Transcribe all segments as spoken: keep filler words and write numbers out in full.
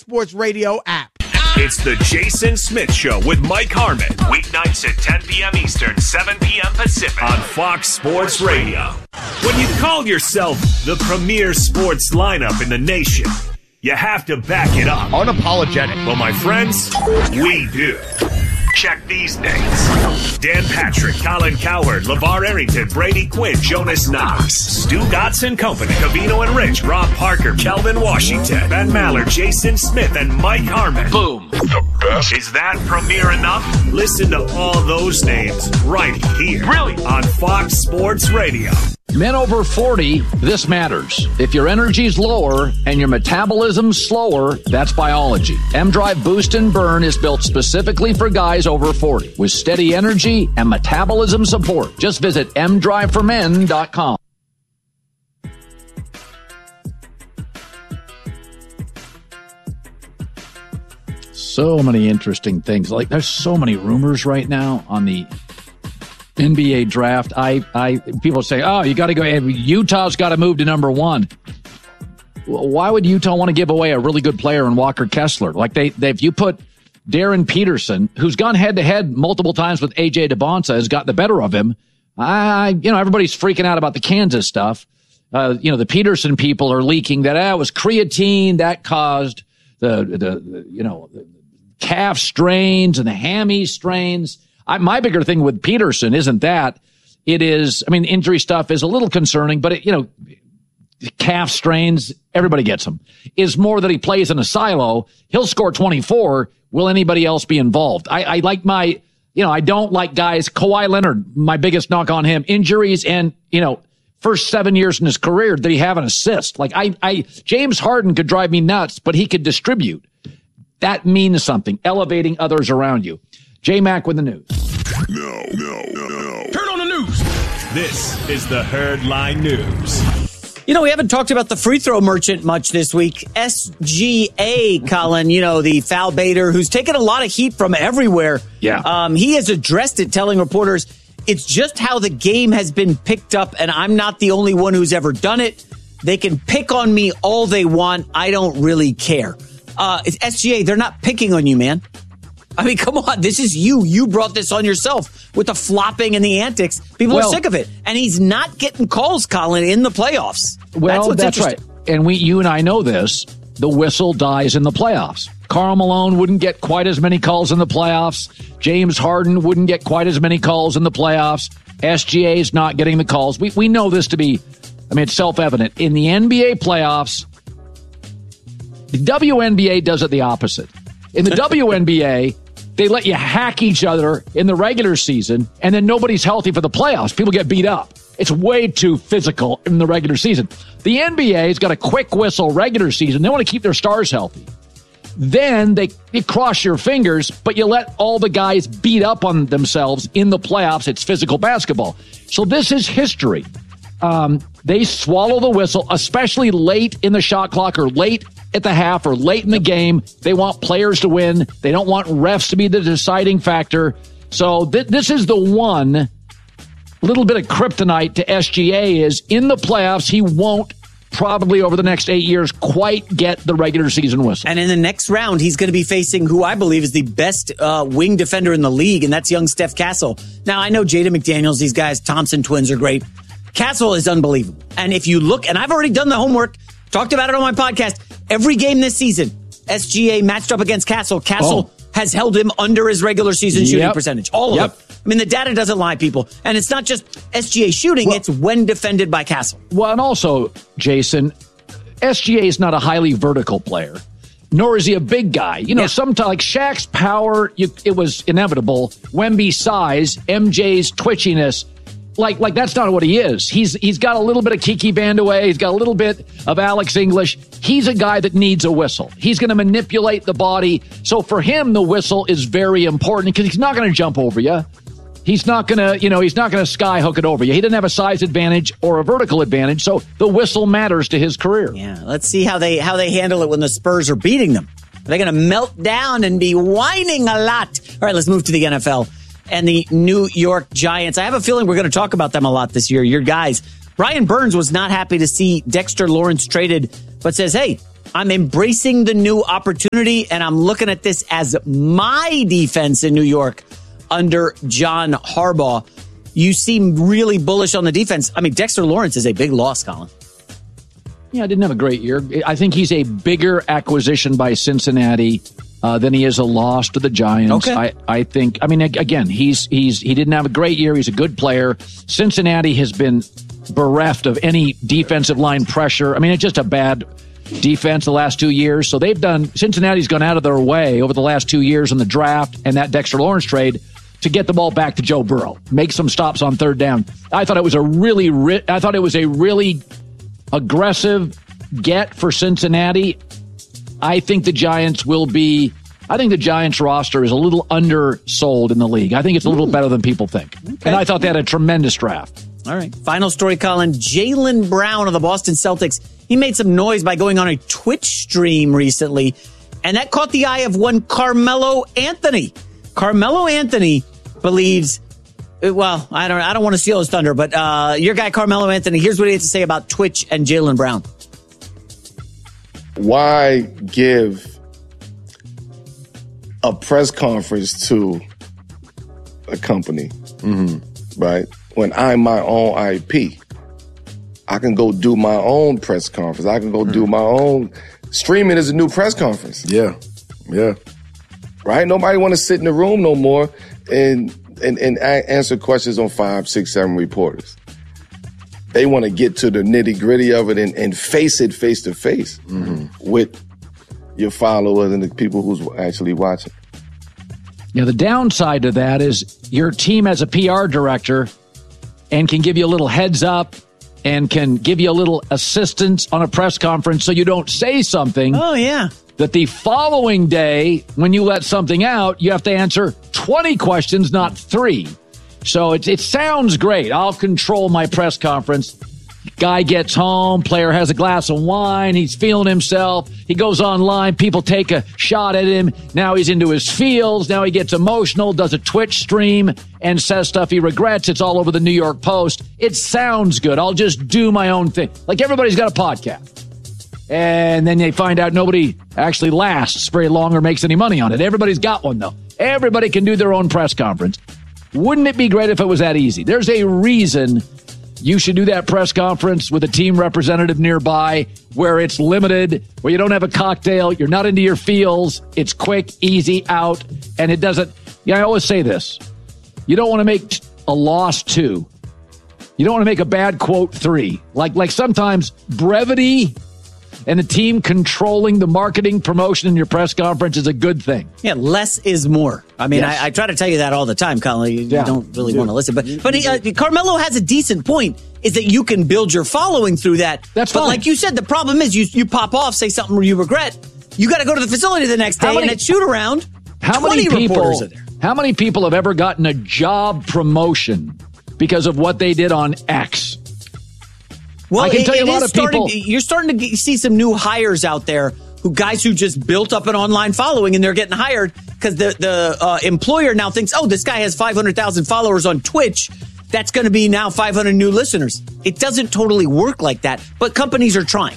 Sports Radio app. It's the Jason Smith Show with Mike Harmon. Weeknights at ten p.m. Eastern, seven p.m. Pacific on Fox Sports Radio. When you call yourself the premier sports lineup in the nation, you have to back it up. Unapologetic. Well, my friends, we do. Check these names: Dan Patrick, Colin Cowherd, LeVar Arrington, Brady Quinn, Jonas Knox, Stu Dotson Company, Covino and Rich, Rob Parker, Kelvin Washington, Ben Maller, Jason Smith, and Mike Harmon. Boom. The best. Is that premier enough? Listen to all those names right here. Really? On Fox Sports Radio. Men over forty, this matters. If your energy's lower and your metabolism's slower, that's biology. M-Drive Boost and Burn is built specifically for guys over forty with steady energy and metabolism support. Just visit m drive for men dot com. So many interesting things. Like, there's so many rumors right now on the N B A draft. I, I, people say, oh, you got to go. Utah's got to move to number one. Why would Utah want to give away a really good player in Walker Kessler? Like they, they if you put Darren Peterson, who's gone head to head multiple times with A J DeBonsa, has got the better of him. I, you know, everybody's freaking out about the Kansas stuff. Uh, you know, the Peterson people are leaking that ah, it was creatine that caused the, the, the you know, the calf strains and the hammy strains. I, my bigger thing with Peterson isn't that. It is, I mean, injury stuff is a little concerning, but, it, you know, calf strains, everybody gets them. Is more that he plays in a silo. He'll score twenty-four. Will anybody else be involved? I, I like my, you know, I don't like guys. Kawhi Leonard, my biggest knock on him, injuries and, you know, first seven years in his career, did he have an assist? Like I, I, James Harden could drive me nuts, but he could distribute. That means something, elevating others around you. J-Mac with the news. No, no, no, no. Turn on the news. This is the Herd Line News. You know, we haven't talked about the free throw merchant much this week. S G A, Colin, you know, the foul baiter who's taken a lot of heat from everywhere. Yeah. Um, he has addressed it, telling reporters, it's just how the game has been picked up, and I'm not the only one who's ever done it. They can pick on me all they want. I don't really care. Uh, it's S G A. They're not picking on you, man. I mean, come on. This is you. You brought this on yourself with the flopping and the antics. People well, are sick of it. And he's not getting calls, Colin, in the playoffs. Well, that's, that's right. And we, you and I know this. The whistle dies in the playoffs. Karl Malone wouldn't get quite as many calls in the playoffs. James Harden wouldn't get quite as many calls in the playoffs. S G A is not getting the calls. We, we know this to be, I mean, it's self-evident. In the N B A playoffs, the W N B A does it the opposite. In the W N B A, they let you hack each other in the regular season, and then nobody's healthy for the playoffs. People get beat up. It's way too physical in the regular season. The N B A's got a quick whistle regular season. They want to keep their stars healthy. Then they you cross your fingers, but you let all the guys beat up on themselves in the playoffs. It's physical basketball. So this is history. Um, they swallow the whistle, especially late in the shot clock or late at the half or late in the game. They want players to win. They don't want refs to be the deciding factor. So th- this is the one little bit of kryptonite to S G A is in the playoffs. He won't probably over the next eight years quite get the regular season whistle. And in the next round, he's going to be facing who I believe is the best uh, wing defender in the league, and that's young Steph Castle. Now, I know Jaden McDaniels, these guys, Thompson twins are great. Castle is unbelievable. And if you look, and I've already done the homework, talked about it on my podcast, every game this season, S G A matched up against Castle. Castle oh. has held him under his regular season shooting yep. percentage. All of yep. them. I mean, the data doesn't lie, people. And it's not just S G A shooting, well, it's when defended by Castle. Well, and also, Jason, S G A is not a highly vertical player, nor is he a big guy. You know, yeah. sometimes like Shaq's power, you, it was inevitable. Wemby's size, M J's twitchiness. Like, like that's not what he is. He's he's got a little bit of Kiki Vandeweghe. He's got a little bit of Alex English. He's a guy that needs a whistle. He's going to manipulate the body. So for him, the whistle is very important because he's not going to jump over you. He's not going to, you know, he's not going to sky hook it over you. He doesn't have a size advantage or a vertical advantage. So the whistle matters to his career. Yeah, let's see how they how they handle it when the Spurs are beating them. Are they going to melt down and be whining a lot? All right, let's move to the N F L. And the New York Giants. I have a feeling we're going to talk about them a lot this year. Your guys. Brian Burns was not happy to see Dexter Lawrence traded, but says, hey, I'm embracing the new opportunity, and I'm looking at this as my defense in New York under John Harbaugh. You seem really bullish on the defense. I mean, Dexter Lawrence is a big loss, Colin. Yeah, didn't have a great year. I think he's a bigger acquisition by Cincinnati uh, than he is a loss to the Giants. Okay. I, I think, I mean, again, he's he's he didn't have a great year. He's a good player. Cincinnati has been bereft of any defensive line pressure. I mean, it's just a bad defense the last two years. So they've done, Cincinnati's gone out of their way over the last two years in the draft and that Dexter Lawrence trade to get the ball back to Joe Burrow, make some stops on third down. I thought it was a really, ri- I thought it was a really aggressive get for Cincinnati. I think the Giants will be, I think the Giants roster is a little undersold in the league. I think it's a little better than people think. Okay. And I thought they had a tremendous draft. All right. Final story, Colin. Jaylen Brown of the Boston Celtics. He made some noise by going on a Twitch stream recently, and that caught the eye of one Carmelo Anthony. Carmelo Anthony believes, well, I don't I don't want to steal his thunder, but uh, your guy Carmelo Anthony, here's what he has to say about Twitch and Jaylen Brown. Why give a press conference to a company, mm-hmm. right, when I'm my own I P? I can go do my own press conference. I can go mm-hmm. do my own. Streaming is a new press conference. Yeah, yeah. Right? Nobody want to sit in the room no more and and, and a- answer questions on five, six, seven reporters. They want to get to the nitty gritty of it and, and face it face to face with your followers and the people who's actually watching. Yeah, the downside to that is your team has a P R director and can give you a little heads up and can give you a little assistance on a press conference so you don't say something. Oh, yeah. That the following day, when you let something out, you have to answer twenty questions, not three. So it, it sounds great. I'll control my press conference. Guy gets home, player has a glass of wine, he's feeling himself. He goes online, people take a shot at him. Now he's into his feels. Now he gets emotional, does a Twitch stream, and says stuff he regrets. It's all over the New York Post. It sounds good. I'll just do my own thing. Like everybody's got a podcast. And then they find out nobody actually lasts very long or makes any money on it. Everybody's got one, though. Everybody can do their own press conference. Wouldn't it be great if it was that easy? There's a reason you should do that press conference with a team representative nearby where it's limited, where you don't have a cocktail, you're not into your feels, it's quick, easy, out, and it doesn't... Yeah, I always say this. You don't want to make a loss two. You don't want to make a bad quote three. Like, like sometimes brevity and the team controlling the marketing promotion in your press conference is a good thing. Yeah, less is more. I mean, yes. I, I try to tell you that all the time, Colin. You, yeah. you don't really want to listen. But but he, uh, Carmelo has a decent point, is that you can build your following through that. That's but fine. Like you said, the problem is you you pop off, say something you regret. You got to go to the facility the next day many, and at shoot around. How many people? How many people have ever gotten a job promotion because of what they did on X? Well, I can it, tell you a lot of starting, people. You're starting to see some new hires out there, who guys who just built up an online following and they're getting hired because the the uh, employer now thinks, oh, this guy has five hundred thousand followers on Twitch. That's going to be now five hundred new listeners. It doesn't totally work like that, but companies are trying.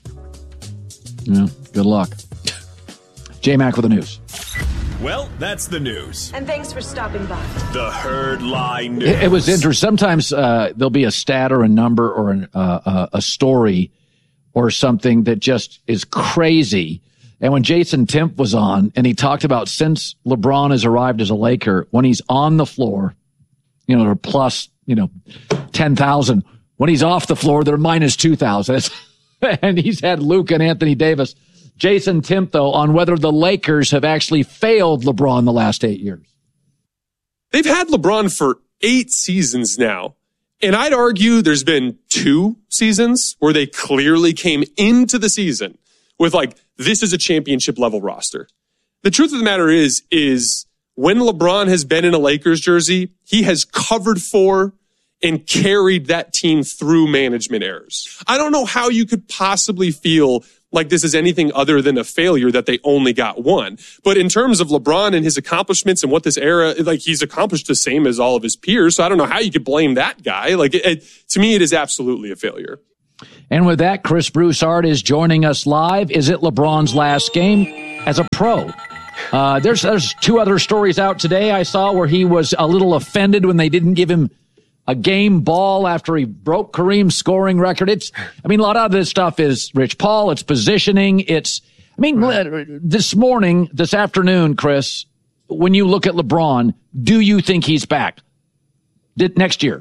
Yeah, good luck. J-Mac with the news. Well, that's the news. And thanks for stopping by. The Herd Lie News. It, it was interesting. Sometimes uh, there'll be a stat or a number or an, uh, uh, a story or something that just is crazy. And when Jason Timpf was on and he talked about since LeBron has arrived as a Laker, when he's on the floor, you know, they're plus, you know, ten thousand. When he's off the floor, they're minus two thousand. And he's had Luke and Anthony Davis. Jason Timpf, though, on whether the Lakers have actually failed LeBron the last eight years. They've had LeBron for eight seasons now. And I'd argue there's been two seasons where they clearly came into the season with like, this is a championship level roster. The truth of the matter is, is when LeBron has been in a Lakers jersey, he has covered for and carried that team through management errors. I don't know how you could possibly feel like this is anything other than a failure that they only got one. But in terms of LeBron and his accomplishments and what this era, like he's accomplished the same as all of his peers. So I don't know how you could blame that guy. Like it, it, to me, it is absolutely a failure. And with that, Chris Broussard is joining us live. Is it LeBron's last game as a pro? Uh, there's there's two other stories out today I saw where he was a little offended when they didn't give him a game ball after he broke Kareem's scoring record. It's, I mean, a lot of this stuff is Rich Paul. It's positioning. It's, I mean, right. this morning, this afternoon, Chris, when you look at LeBron, do you think he's back Did, next year?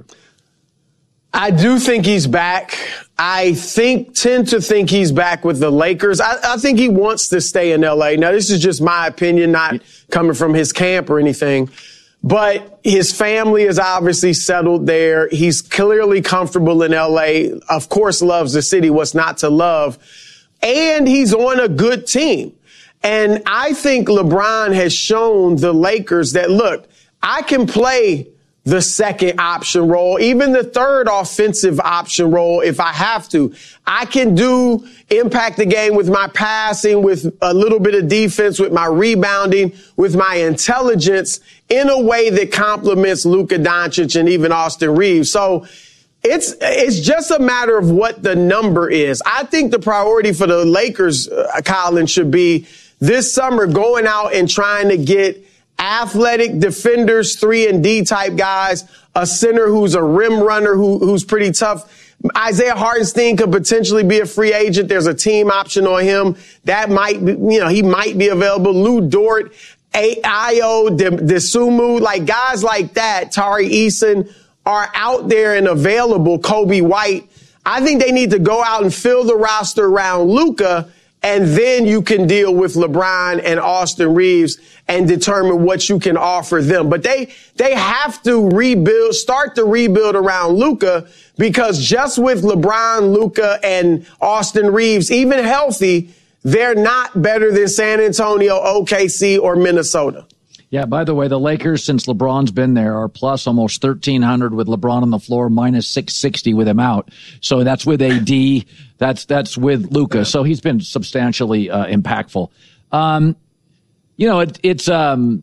I do think he's back. I think, tend to think he's back with the Lakers. I, I think he wants to stay in L A. Now, this is just my opinion, not coming from his camp or anything. But his family is obviously settled there. He's clearly comfortable in L A. Of course, loves the city. What's not to love? And he's on a good team. And I think LeBron has shown the Lakers that, look, I can play the second option role, even the third offensive option role if I have to. I can do impact the game with my passing, with a little bit of defense, with my rebounding, with my intelligence in a way that complements Luka Doncic and even Austin Reeves. So it's it's just a matter of what the number is. I think the priority for the Lakers, uh, Colin, should be this summer going out and trying to get athletic defenders, three and D type guys, a center who's a rim runner who, who's pretty tough. Isaiah Hartenstein could potentially be a free agent. There's a team option on him. That might be, you know, he might be available. Lou Dort, Ayo Dosunmu, like guys like that, Tari Eason are out there and available. Kobe White. I think they need to go out and fill the roster around Luka, and then you can deal with LeBron and Austin Reeves and determine what you can offer them. But they, they have to rebuild, start to rebuild around Luka, because just with LeBron, Luka, and Austin Reeves, even healthy, they're not better than San Antonio, O K C, or Minnesota. Yeah, by the way, the Lakers, since LeBron's been there, are plus almost thirteen hundred with LeBron on the floor, minus six sixty with him out. So that's with A D. That's that's with Luka. So he's been substantially uh, impactful. Um, you know, it, it's um,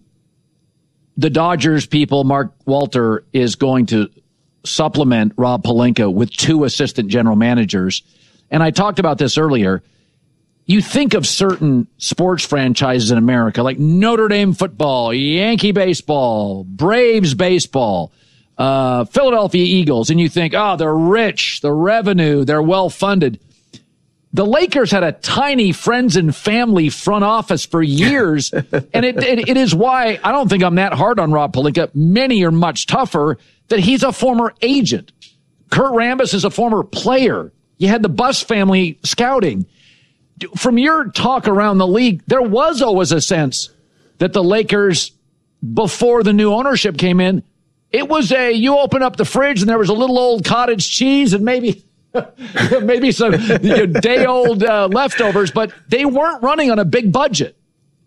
the Dodgers people. Mark Walter is going to supplement Rob Pelinka with two assistant general managers. And I talked about this earlier. You think of certain sports franchises in America, like Notre Dame football, Yankee baseball, Braves baseball, uh, Philadelphia Eagles, and you think, oh, they're rich, the revenue, they're well-funded. The Lakers had a tiny friends and family front office for years, and it, it, it is why I don't think I'm that hard on Rob Pelinka. Many are much tougher, that he's a former agent. Kurt Rambis is a former player. You had the Buss family scouting. From your talk around the league, there was always a sense that the Lakers, before the new ownership came in, it was a, you open up the fridge and there was a little old cottage cheese and maybe, maybe some you know, day old uh, leftovers, but they weren't running on a big budget.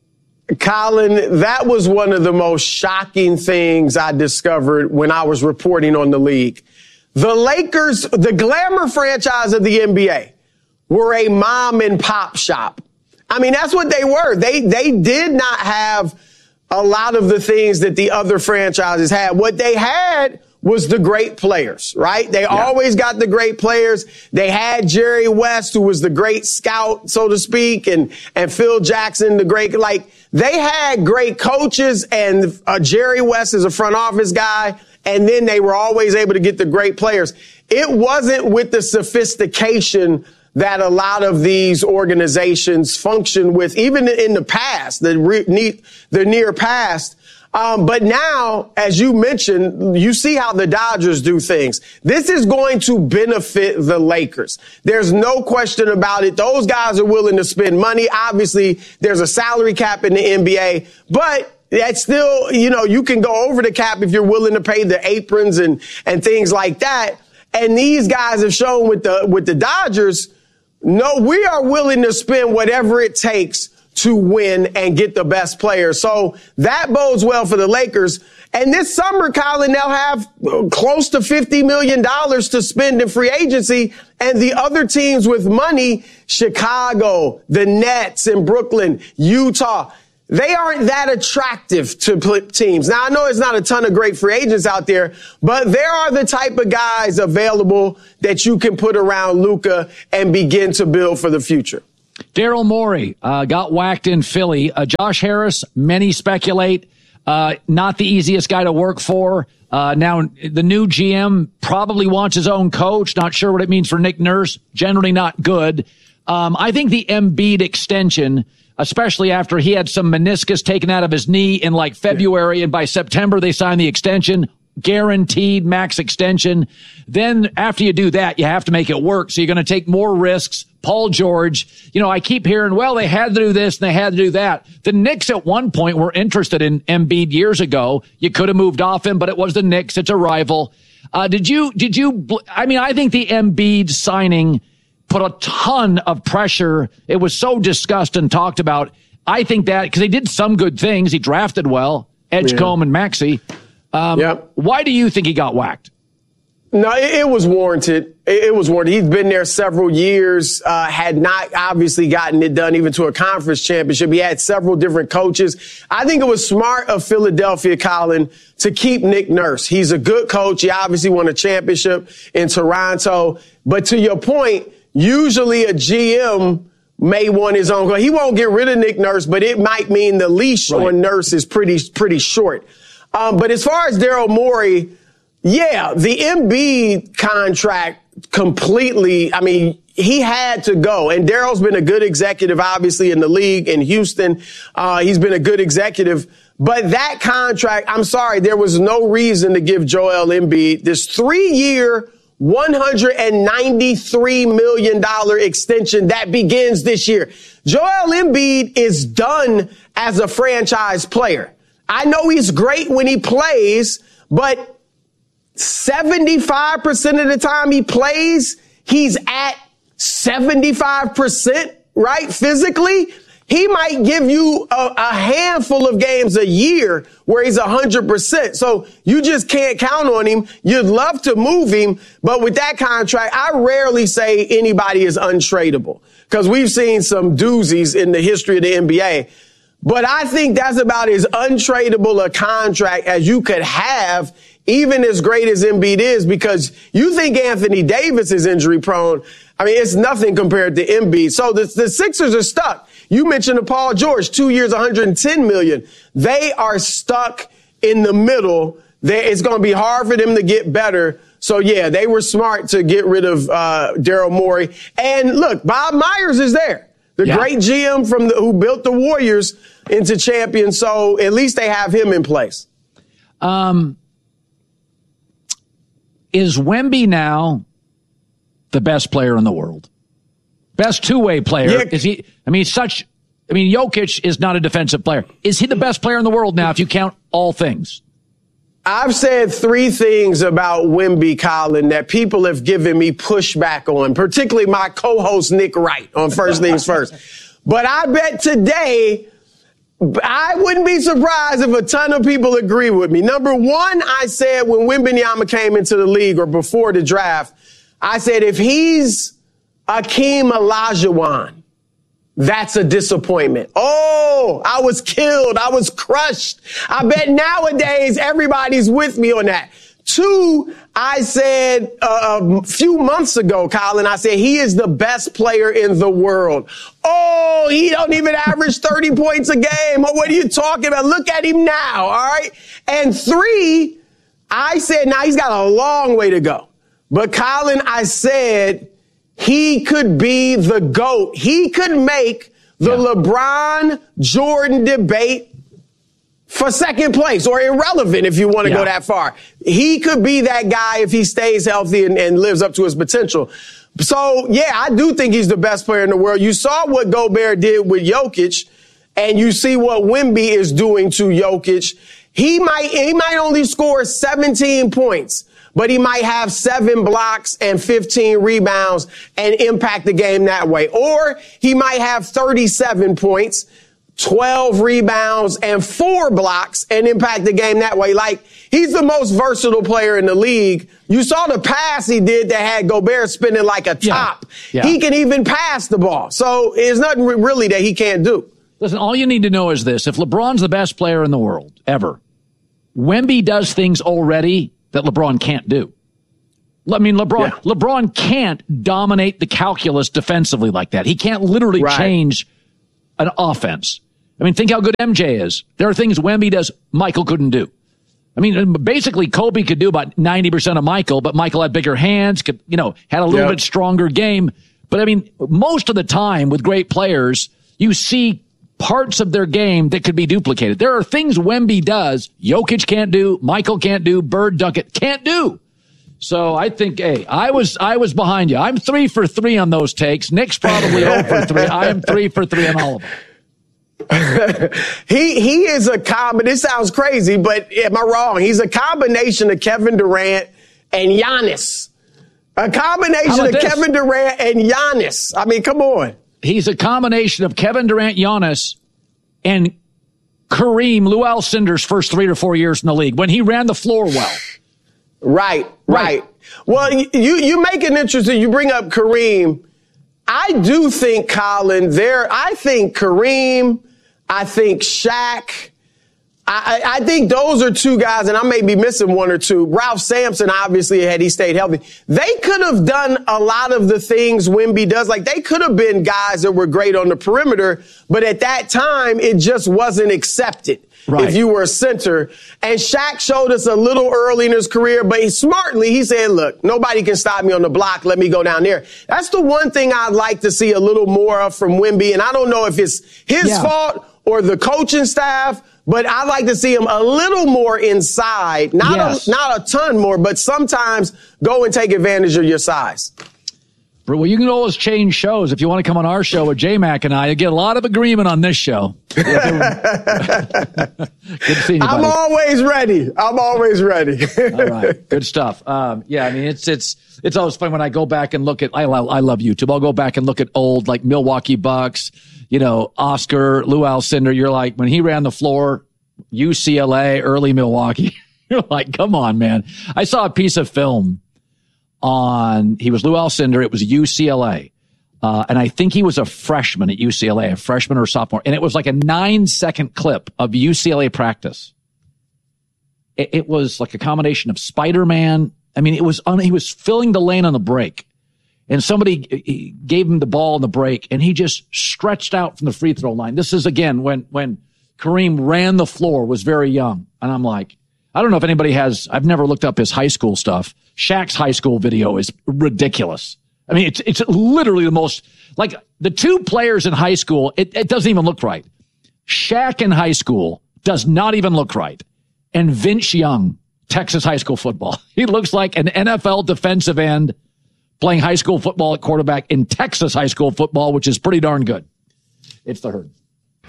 Colin, that was one of the most shocking things I discovered when I was reporting on the league. The Lakers, the glamour franchise of the N B A, were a mom and pop shop. I mean, that's what they were. They, they did not have a lot of the things that the other franchises had. What they had was the great players, right? They yeah. always got the great players. They had Jerry West, who was the great scout, so to speak, and, and Phil Jackson, the great, like, they had great coaches, and uh, Jerry West is a front office guy, and then they were always able to get the great players. It wasn't with the sophistication that a lot of these organizations function with, even in the past, the, re, the near past. Um, but now, as you mentioned, you see how the Dodgers do things. This is going to benefit the Lakers. There's no question about it. Those guys are willing to spend money. Obviously, there's a salary cap in the N B A, but that's still, you know, you can go over the cap if you're willing to pay the aprons and, and things like that. And these guys have shown with the, with the Dodgers, no, we are willing to spend whatever it takes to win and get the best players. So that bodes well for the Lakers. And this summer, Colin, they'll have close to fifty million dollars to spend in free agency. And the other teams with money, Chicago, the Nets in Brooklyn, Utah, they aren't that attractive to teams. Now, I know there's not a ton of great free agents out there, but there are the type of guys available that you can put around Luka and begin to build for the future. Daryl Morey uh, got whacked in Philly. Uh, Josh Harris, many speculate, uh, not the easiest guy to work for. Uh, now, the new G M probably wants his own coach. Not sure what it means for Nick Nurse. Generally not good. Um, I think the Embiid extension, especially after he had some meniscus taken out of his knee in like February, and by September they signed the extension, guaranteed max extension. Then after you do that, you have to make it work. So you're going to take more risks. Paul George, you know, I keep hearing, well, they had to do this and they had to do that. The Knicks at one point were interested in Embiid years ago. You could have moved off him, but it was the Knicks. It's a rival. Uh, did you, did you, I mean, I think the Embiid signing put a ton of pressure. It was so discussed and talked about. I think that because he did some good things. He drafted well, Edgecombe yeah. and Maxey. Um, yep. Why do you think he got whacked? No, it, it was warranted. It, it was warranted. He's been there several years, uh, had not obviously gotten it done even to a conference championship. He had several different coaches. I think it was smart of Philadelphia, Colin, to keep Nick Nurse. He's a good coach. He obviously won a championship in Toronto. But to your point, usually a G M may want his own. He won't get rid of Nick Nurse, but it might mean the leash right. on Nurse is pretty, pretty short. Um, but as far as Daryl Morey, yeah, the Embiid contract completely, I mean, he had to go. And Daryl's been a good executive, obviously, in the league in Houston. Uh, he's been a good executive. But that contract, I'm sorry, there was no reason to give Joel Embiid this three-year, one hundred ninety-three million dollars extension that begins this year. Joel Embiid is done as a franchise player. I know he's great when he plays, but seventy-five percent of the time he plays, he's at seventy-five percent, right? Physically, he might give you a, a handful of games a year where he's one hundred percent. So you just can't count on him. You'd love to move him, but with that contract, I rarely say anybody is untradeable because we've seen some doozies in the history of the N B A. But I think that's about as untradeable a contract as you could have, even as great as Embiid is, because you think Anthony Davis is injury prone. I mean, it's nothing compared to Embiid. So the, the Sixers are stuck. You mentioned the Paul George, two years, one hundred ten million dollars. They are stuck in the middle. They, it's going to be hard for them to get better. So, yeah, they were smart to get rid of uh, Daryl Morey. And look, Bob Myers is there. The yeah. great G M from the, who built the Warriors into champions. So at least they have him in place. Um, is Wemby now the best player in the world? Best two-way player? Yeah. Is he? I mean, such. I mean, Jokic is not a defensive player. Is he the best player in the world now if you count all things? I've said three things about Wemby, Colin, that people have given me pushback on, particularly my co-host Nick Wright on First Things First. But I bet today, I wouldn't be surprised if a ton of people agree with me. Number one, I said when Wembanyama came into the league or before the draft, I said if he's Akeem Olajuwon, that's a disappointment. Oh, I was killed. I was crushed. I bet nowadays everybody's with me on that. Two, I said uh, a few months ago, Colin, I said he is the best player in the world. Oh, he don't even average thirty points a game. What are you talking about? Look at him now, all right? And three, I said, now he's got a long way to go. But Colin, I said, he could be the GOAT. He could make the yeah. LeBron Jordan debate for second place or irrelevant if you want to yeah. go that far. He could be that guy if he stays healthy and, and lives up to his potential. So, yeah, I do think he's the best player in the world. You saw what Gobert did with Jokic, and you see what Wemby is doing to Jokic. He might, he might only score seventeen points. But he might have seven blocks and fifteen rebounds and impact the game that way. Or he might have thirty-seven points, twelve rebounds, and four blocks and impact the game that way. Like, he's the most versatile player in the league. You saw the pass he did that had Gobert spinning like a top. Yeah. Yeah. He can even pass the ball. So there's nothing really that he can't do. Listen, all you need to know is this. If LeBron's the best player in the world ever, Wemby does things already that LeBron can't do. I mean, LeBron, yeah. LeBron can't dominate the calculus defensively like that. He can't literally right. change an offense. I mean, think how good M J is. There are things Wemby does Michael couldn't do. I mean, basically, Kobe could do about ninety percent of Michael, but Michael had bigger hands, could, you know, had a little yep. bit stronger game. But I mean, most of the time with great players, you see parts of their game that could be duplicated. There are things Wemby does, Jokic can't do, Michael can't do, Bird, Duckett can't do. So I think, hey, I was I was behind you. I'm three for three on those takes. Nick's probably zero for three. I am three for three on all of them. he he is a combination. This sounds crazy, but am I wrong? He's a combination of Kevin Durant and Giannis. A combination of this? Kevin Durant and Giannis. I mean, come on. He's a combination of Kevin Durant, Giannis, and Kareem, Lou Alcindor's first three or four years in the league when he ran the floor well. Right, right. right. Well, you you make it interesting. You bring up Kareem. I do think, Colin, there. I think Kareem. I think Shaq. I, I think those are two guys, and I may be missing one or two. Ralph Sampson, obviously, had he stayed healthy. They could have done a lot of the things Wemby does. Like, they could have been guys that were great on the perimeter, but at that time, it just wasn't accepted. Right. If you were a center. And Shaq showed us a little early in his career, but he smartly, he said, look, nobody can stop me on the block. Let me go down there. That's the one thing I'd like to see a little more of from Wemby. And I don't know if it's his yeah. fault or the coaching staff, but I'd like to see him a little more inside. Not, yes. a, not a ton more, but sometimes go and take advantage of your size. Well, you can always change shows. If you want to come on our show with J-Mac and I, you get a lot of agreement on this show. Good seeing you, buddy. I'm always ready. I'm always ready. All right. Good stuff. Um, yeah, I mean, it's it's it's always fun when I go back and look at, I, I love YouTube. I'll go back and look at old, like, Milwaukee Bucks, you know, Oscar, Lou Alcindor. You're like, when he ran the floor, U C L A, early Milwaukee, you're like, come on, man. I saw a piece of film on, he was Lou Alcindor. It was U C L A. Uh, and I think he was a freshman at U C L A, a freshman or sophomore. And it was like a nine second clip of U C L A practice. It, it was like a combination of Spider-Man. I mean, it was on, he was filling the lane on the break, and somebody gave him the ball on the break, and he just stretched out from the free throw line. This is again when, when Kareem ran the floor, was very young. And I'm like, I don't know if anybody has, I've never looked up his high school stuff. Shaq's high school video is ridiculous. I mean, it's it's literally the most, like, the two players in high school, it, it doesn't even look right. Shaq in high school does not even look right. And Vince Young, Texas high school football. He looks like an N F L defensive end playing high school football at quarterback in Texas high school football, which is pretty darn good. It's the Herd.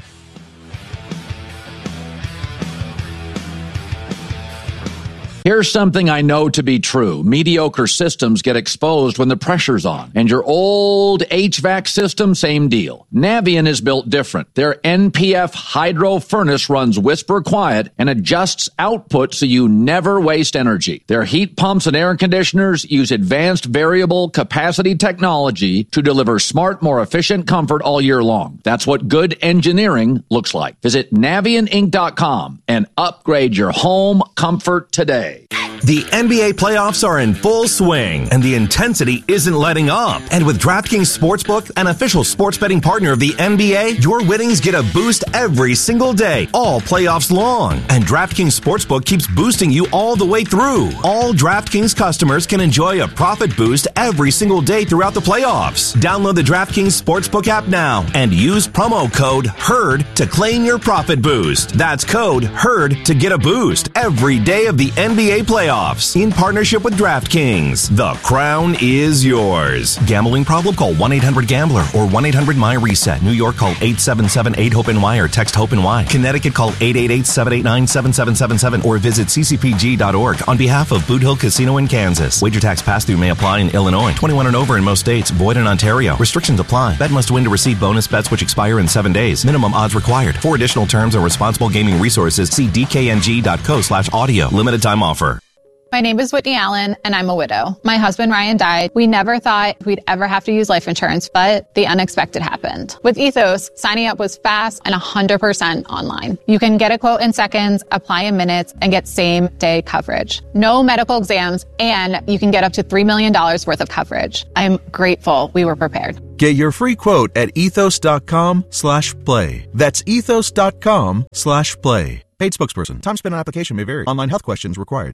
Here's something I know to be true. Mediocre systems get exposed when the pressure's on. And your old H V A C system, same deal. Navien is built different. Their N P F hydro furnace runs whisper quiet and adjusts output so you never waste energy. Their heat pumps and air conditioners use advanced variable capacity technology to deliver smart, more efficient comfort all year long. That's what good engineering looks like. Visit Navien Inc dot com and upgrade your home comfort today. The N B A playoffs are in full swing, and the intensity isn't letting up. And with DraftKings Sportsbook, an official sports betting partner of the N B A, your winnings get a boost every single day, all playoffs long. And DraftKings Sportsbook keeps boosting you all the way through. All DraftKings customers can enjoy a profit boost every single day throughout the playoffs. Download the DraftKings Sportsbook app now and use promo code HERD to claim your profit boost. That's code HERD to get a boost every day of the N B A playoffs. In partnership with DraftKings. The crown is yours. Gambling problem? Call one eight hundred gambler or one eight hundred my reset. New York, call eight seven seven eight hope N Y or text HOPE-NY. Connecticut, call eight eight eight seven eight nine seven seven seven seven or visit c c p g dot org on behalf of Boot Hill Casino in Kansas. Wager tax pass-through may apply in Illinois. twenty-one and over in most states. Void in Ontario. Restrictions apply. Bet must win to receive bonus bets which expire in seven days. Minimum odds required. For additional terms and responsible gaming resources, see d k n g dot co slash audio. Limited time offer. My name is Whitney Allen, and I'm a widow. My husband, Ryan, died. We never thought we'd ever have to use life insurance, but the unexpected happened. With Ethos, signing up was fast and one hundred percent online. You can get a quote in seconds, apply in minutes, and get same-day coverage. No medical exams, and you can get up to three million dollars worth of coverage. I'm grateful we were prepared. Get your free quote at ethos.com slash play. That's ethos.com slash play. Paid spokesperson. Time spent on application may vary. Online health questions required.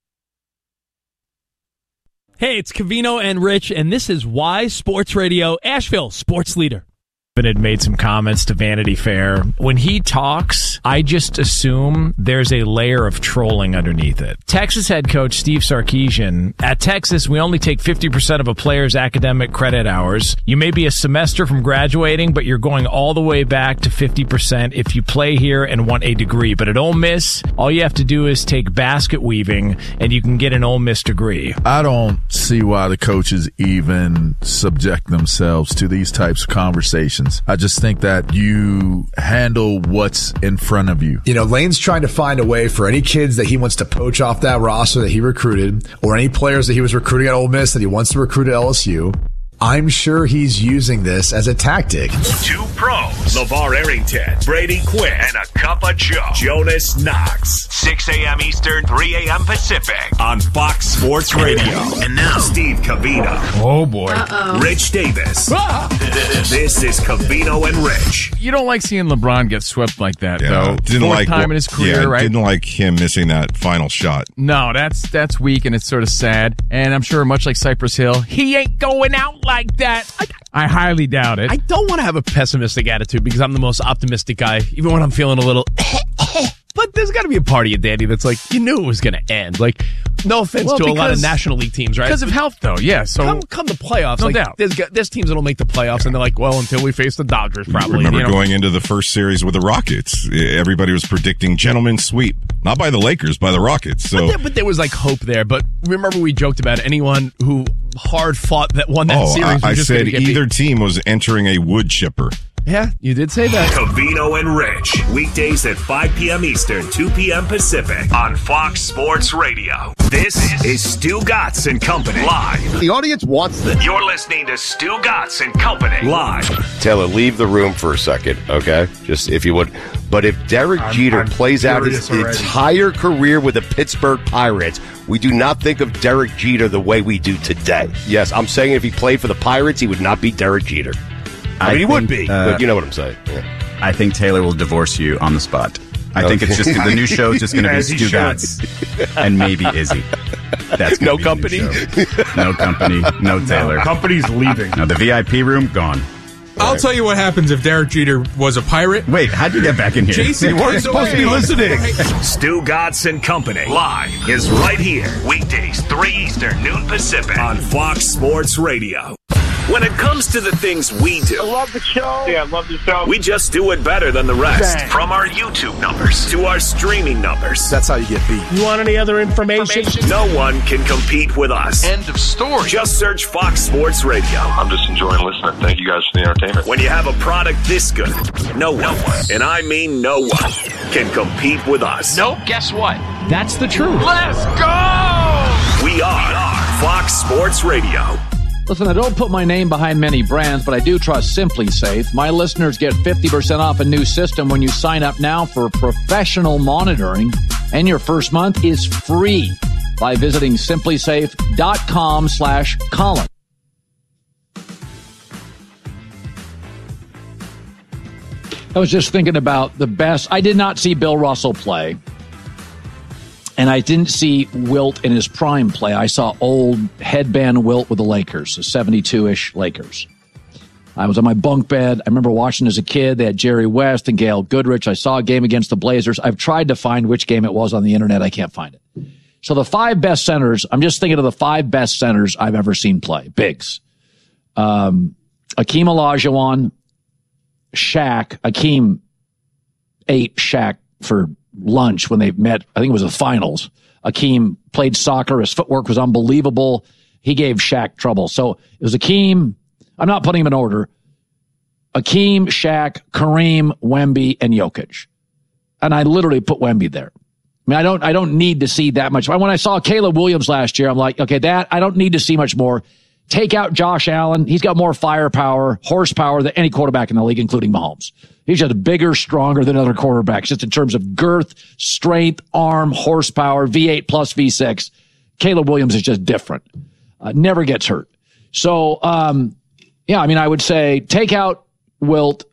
Hey, it's Covino and Rich, and this is Why Sports Radio, Asheville Sports Leader. Had made some comments to Vanity Fair. When he talks, I just assume there's a layer of trolling underneath it. Texas head coach Steve Sarkisian, at Texas, we only take fifty percent of a player's academic credit hours. You may be a semester from graduating, but you're going all the way back to fifty percent if you play here and want a degree. But at Ole Miss, all you have to do is take basket weaving, and you can get an Ole Miss degree. I don't see why the coaches even subject themselves to these types of conversations. I just think that you handle what's in front of you. You know, Lane's trying to find a way for any kids that he wants to poach off that roster that he recruited, or any players that he was recruiting at Ole Miss that he wants to recruit at L S U. I'm sure he's using this as a tactic. Two pros, LeVar Arrington, Brady Quinn, and a cup of Joe, Jonas Knox. six a.m. Eastern, three a.m. Pacific on Fox Sports Radio. And now, Steve Covino. Oh, boy. Uh-oh. Rich Davis. Ah! This is Covino and Rich. You don't like seeing LeBron get swept like that, yeah, though. Didn't Fourth like time in his career, yeah, right? Didn't like him missing that final shot. No, that's that's weak, and it's sort of sad. And I'm sure, much like Cypress Hill, he ain't going out like that. I, I highly doubt it. I don't want to have a pessimistic attitude because I'm the most optimistic guy, even when I'm feeling a little... But there's got to be a part of you, Danny, that's like, you knew it was going to end. Like, no offense well, to because, a lot of National League teams, right? Because of health, though, yeah. So Come, come the playoffs. No like, doubt. There's, there's teams that will make the playoffs, yeah. and they're like, well, until we face the Dodgers, probably. Remember you know? going into the first series with the Rockets, everybody was predicting gentleman's sweep. Not by the Lakers, by the Rockets. So, But there, but there was, like, hope there. But remember we joked about anyone who hard fought that won that oh, series. I, I just said either beat. team was entering a wood chipper. Yeah, you did say that. Covino and Rich, weekdays at five p.m. Eastern, two p.m. Pacific on Fox Sports Radio. This is Stu Gatz and Company live. The audience wants this. You're listening to Stu Gatz and Company live. Taylor, leave the room for a second, okay? Just if you would. But if Derek I'm, Jeter I'm plays out his already. entire career with the Pittsburgh Pirates, we do not think of Derek Jeter the way we do today. Yes, I'm saying if he played for the Pirates, he would not be Derek Jeter. I, I mean, he think, would be, uh, but you know what I'm saying. Yeah. I think Taylor will divorce you on the spot. I okay. think it's just the new show is just going to be Stu Gatz and maybe Izzy. That's no company, no company, no Taylor. No, company's leaving. No, the V I P room gone. I'll right. tell you what happens if Derek Jeter was a Pirate. Wait, how'd you get back in here? J C, you weren't supposed to be listening. Stu Gatz and Company live is right here, weekdays three Eastern, noon Pacific on Fox Sports Radio. When it comes to the things we do, I love the show. Yeah, I love the show. We just do it better than the rest. Bang. From our YouTube numbers to our streaming numbers. That's how you get beat. You want any other information? information? No one can compete with us. End of story. Just search Fox Sports Radio. I'm just enjoying listening. Thank you guys for the entertainment. When you have a product this good, no one, no one, and I mean no one, can compete with us. Nope, guess what? That's the truth. Let's go! We are, we are Fox Sports Radio. Listen, I don't put my name behind many brands, but I do trust Simply Safe. My listeners get fifty percent off a new system when you sign up now for professional monitoring, and your first month is free by visiting simplysafe.com slash Colin. I was just thinking about the best. I did not see Bill Russell play. And I didn't see Wilt in his prime play. I saw old headband Wilt with the Lakers, the seventy-two-ish Lakers. I was on my bunk bed. I remember watching as a kid. They had Jerry West and Gail Goodrich. I saw a game against the Blazers. I've tried to find which game it was on the internet. I can't find it. So the five best centers, I'm just thinking of the five best centers I've ever seen play. Bigs. Um, Akeem Olajuwon, Shaq. Akeem ate Shaq for lunch when they met. I think it was the finals. Akeem played soccer. His footwork was unbelievable. He gave Shaq trouble. So it was Akeem. I'm not putting him in order. Akeem, Shaq, Kareem, Wemby, and Jokic. And I literally put Wemby there. I mean, I don't, I don't need to see that much. When I saw Caleb Williams last year, I'm like, okay, that, I don't need to see much more. Take out Josh Allen. He's got more firepower, horsepower than any quarterback in the league, including Mahomes. He's just bigger, stronger than other quarterbacks, just in terms of girth, strength, arm, horsepower, V eight plus V six. Caleb Williams is just different. Uh, never gets hurt. So, um, yeah, I mean, I would say take out Wilt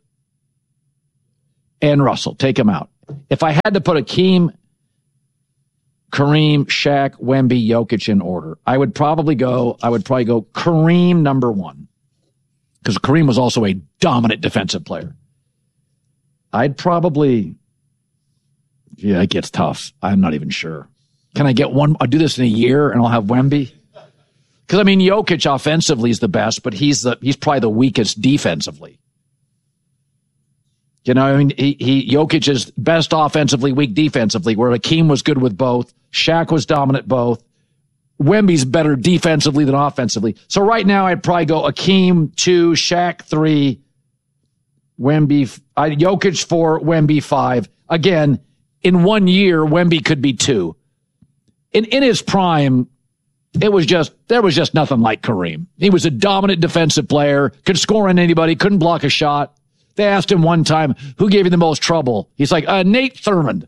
and Russell. Take him out. If I had to put Akeem, Kareem, Shaq, Wemby, Jokic in order, I would probably go, I would probably go Kareem number one. Because Kareem was also a dominant defensive player. I'd probably, yeah, it gets tough. I'm not even sure. Can I get one? I'll do this in a year and I'll have Wemby. Because, I mean, Jokic offensively is the best, but he's the, he's probably the weakest defensively. You know, I mean, he, he, Jokic is best offensively, weak defensively, where Akeem was good with both. Shaq was dominant both. Wemby's better defensively than offensively. So right now, I'd probably go Akeem two, Shaq three, Wemby, uh, Jokic four, Wemby five. Again, in one year, Wemby could be two. In, in his prime, it was just, there was just nothing like Kareem. He was a dominant defensive player, could score on anybody, couldn't block a shot. They asked him one time, who gave you the most trouble? He's like, uh, Nate Thurmond.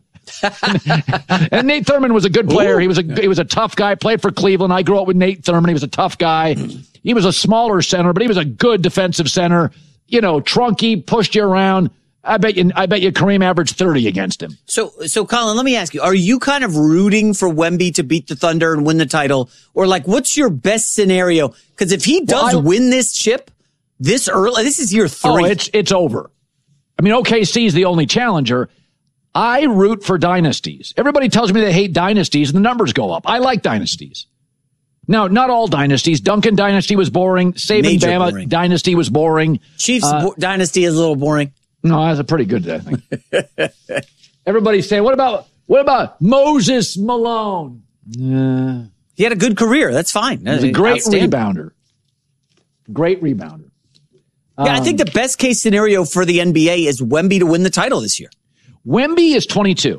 And Nate Thurmond was a good player. Ooh. He was a he was a tough guy, played for Cleveland. I grew up with Nate Thurmond. He was a tough guy. He was a smaller center, but he was a good defensive center. You know, trunky, pushed you around. I bet you I bet you Kareem averaged thirty against him. So, so Colin, let me ask you, are you kind of rooting for Wemby to beat the Thunder and win the title? Or like, what's your best scenario? Because if he does well, I, win this chip, This early, this is year three. Oh, it's it's over. I mean, O K C is the only challenger. I root for dynasties. Everybody tells me they hate dynasties, and the numbers go up. I like dynasties. Now, not all dynasties. Duncan dynasty was boring. Saban Major Bama boring. dynasty was boring. Chiefs uh, dynasty is a little boring. No, that's a pretty good, I think. Everybody's saying, what about what about Moses Malone? Uh, he had a good career. That's fine. He's a great rebounder. Great rebounder. Yeah, um, I think the best case scenario for the N B A is Wemby to win the title this year. Wemby is twenty-two.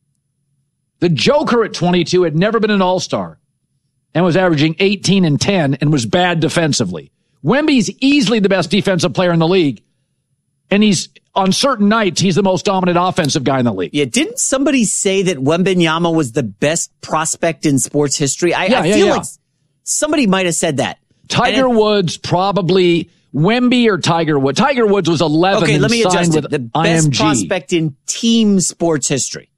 The Joker at twenty-two had never been an all-star and was averaging eighteen and ten and was bad defensively. Wemby's easily the best defensive player in the league. And he's, on certain nights, he's the most dominant offensive guy in the league. Yeah, didn't somebody say that Wembanyama was the best prospect in sports history? I, yeah, I yeah, feel yeah. like somebody might have said that. Tiger it, Woods probably, Wemby or Tiger Woods. Tiger Woods was eleven okay, and let me signed adjust with it. The I M G. best prospect in team sports history.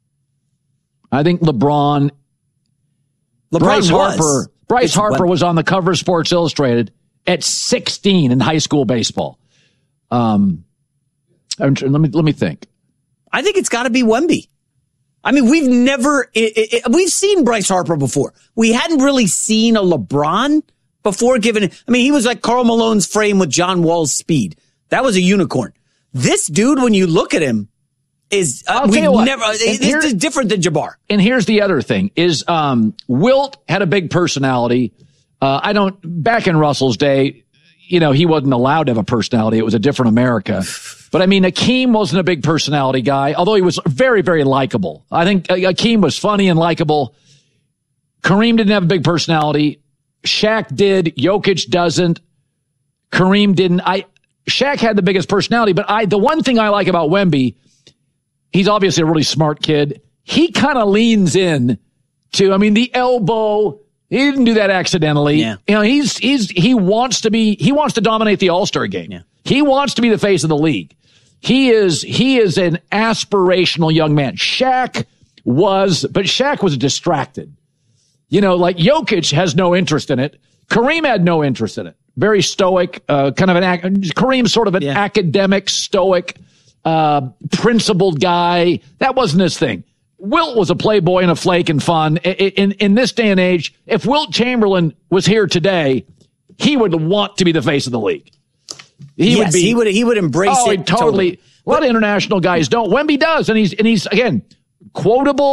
I think LeBron. LeBron Bryce was. Harper. Bryce It's Harper Wemby. was on the cover of Sports Illustrated at sixteen in high school baseball. Um, I'm, let me let me think. I think it's got to be Wemby. I mean, we've never it, it, we've seen Bryce Harper before. We hadn't really seen a LeBron before. Given, I mean, he was like Karl Malone's frame with John Wall's speed. That was a unicorn. This dude, when you look at him, is uh, we've never. This here, is different than Jabbar. And here's the other thing: is um, Wilt had a big personality. Uh, I don't. Back in Russell's day, you know, he wasn't allowed to have a personality. It was a different America. But I mean, Akeem wasn't a big personality guy, although he was very, very likable. I think Akeem was funny and likable. Kareem didn't have a big personality. Shaq did. Jokic doesn't. Kareem didn't. I Shaq had the biggest personality, but I the one thing I like about Wemby, he's obviously a really smart kid. He kind of leans in to, I mean, the elbow. He didn't do that accidentally. Yeah. You know, he's he's he wants to be he wants to dominate the All-Star game. Yeah. He wants to be the face of the league. He is he is an aspirational young man. Shaq was, but Shaq was distracted. You know, like Jokic has no interest in it. Kareem had no interest in it. Very stoic, uh, kind of an Kareem's sort of an yeah. academic, stoic, uh, principled guy. That wasn't his thing. Wilt was a playboy and a flake and fun. In, in, in this day and age, if Wilt Chamberlain was here today, he would want to be the face of the league. He yes, would be. He would. He would embrace oh, it. Totally. totally. A lot of international guys don't. Wemby does, and he's and he's again quotable,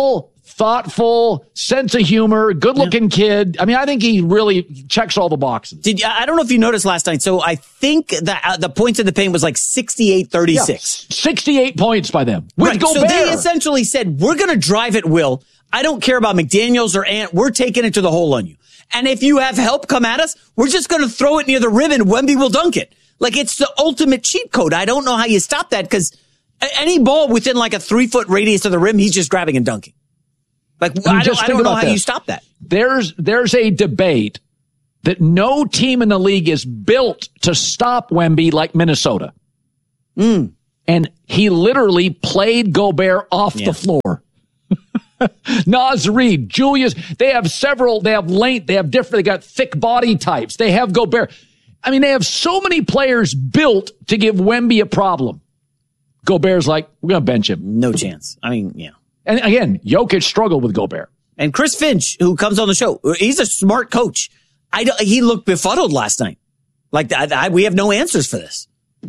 thoughtful, sense of humor, good-looking yeah. kid. I mean, I think he really checks all the boxes. Did I don't know if you noticed last night. So I think that uh, the points in the paint was like sixty-eight thirty-six. Yeah, sixty-eight points by them. With right. Gobert. So they essentially said, we're going to drive at will. I don't care about McDaniels or Ant. We're taking it to the hole on you. And if you have help come at us, we're just going to throw it near the rim and Wemby will dunk it. Like, it's the ultimate cheat code. I don't know how you stop that because any ball within like a three-foot radius of the rim, he's just grabbing and dunking. Like, I, I don't, I don't know how this. you stop that. There's there's a debate that no team in the league is built to stop Wemby like Minnesota. Mm. And he literally played Gobert off yeah. the floor. Naz Reid, Julius, they have several, they have length, they have different, they got thick body types. They have Gobert. I mean, they have so many players built to give Wemby a problem. Gobert's like, we're going to bench him. No chance. I mean, yeah. And again, Jokic struggled with Gobert. And Chris Finch, who comes on the show, he's a smart coach. I don't, he looked befuddled last night. Like, I, I, we have no answers for this.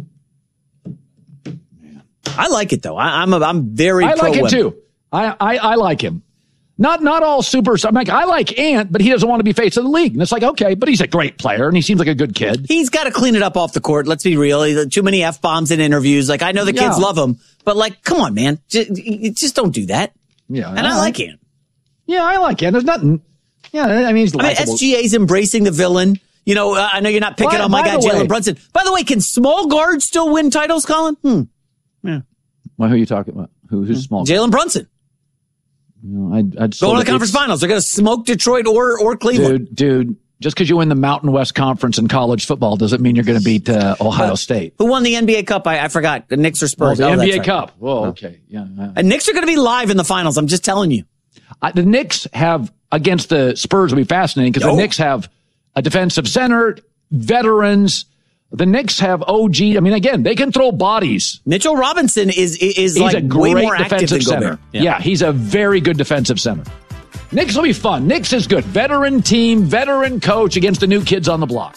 I like it, though. I, I'm a, I'm very I pro like it, Wemby. too. I, I, I like him. Not not all super. I'm like, I like Ant, but he doesn't want to be face of the league. And it's like, okay, but he's a great player, and he seems like a good kid. He's got to clean it up off the court. Let's be real. Too many F-bombs in interviews. Like, I know the kids yeah. love him, but, like, come on, man. Just, just don't do that. Yeah, And I, I like Ant. Yeah, I like Ant. There's nothing. Yeah, I mean, he's I mean, S G A's embracing the villain. You know, uh, I know you're not picking by, on my guy, Jalen Brunson. By the way, can small guards still win titles, Colin? Hmm. Yeah. Well, who are you talking about? Who, who's small? Jalen Brunson. No, I'd, I'd Go to the conference finals. They're going to smoke Detroit or or Cleveland. Dude, dude, just because you win the Mountain West Conference in college football doesn't mean you're going to beat uh, Ohio but, State. Who won the N B A Cup? I, I forgot. The Knicks or Spurs? Oh, the oh, N B A right. Cup. Whoa, okay. Yeah. yeah. And Knicks are going to be live in the finals. I'm just telling you. Uh, the Knicks have, against the Spurs, will be fascinating because oh. the Knicks have a defensive center, veterans. The Knicks have O G. I mean, again, they can throw bodies. Mitchell Robinson is is he's like a great way more active than center. Gobert. Yeah. yeah, he's a very good defensive center. Knicks will be fun. Knicks is good. Veteran team, veteran coach against the new kids on the block.